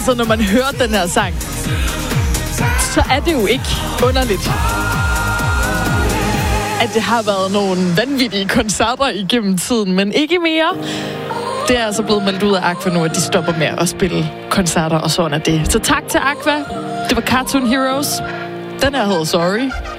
Altså, når man hører den her sang, så er det jo ikke underligt, at det har været nogle vanvittige koncerter igennem tiden, men ikke mere. Det er altså blevet meldt ud af Aqua nu, at de stopper med at spille koncerter, og sådan er det. Så tak til Aqua. Det var Cartoon Heroes. Den her hedder Sorry.